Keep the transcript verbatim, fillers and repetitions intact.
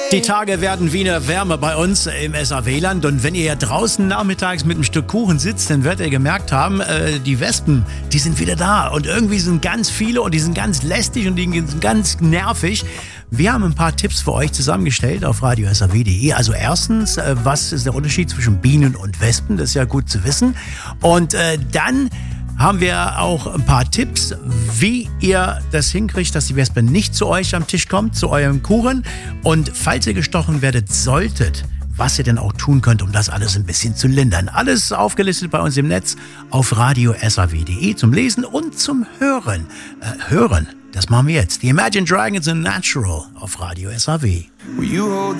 Die Tage werden wieder wärmer bei uns im S A W-Land und wenn ihr ja draußen nachmittags mit einem Stück Kuchen sitzt, dann werdet ihr gemerkt haben, äh, die Wespen, die sind wieder da und irgendwie sind ganz viele und die sind ganz lästig und die sind ganz nervig. Wir haben ein paar Tipps für euch zusammengestellt auf radio s a w punkt d e. Also erstens, äh, was ist der Unterschied zwischen Bienen und Wespen? Das ist ja gut zu wissen. Und äh, dann haben wir auch ein paar Tipps, wie ihr das hinkriegt, dass die Wespe nicht zu euch am Tisch kommt, zu eurem Kuchen. Und falls ihr gestochen werdet solltet, was ihr denn auch tun könnt, um das alles ein bisschen zu lindern. Alles aufgelistet bei uns im Netz auf radio s a w punkt d e zum Lesen und zum Hören. Äh, hören, das machen wir jetzt. Die Imagine Dragons in Natural auf Radio S A W.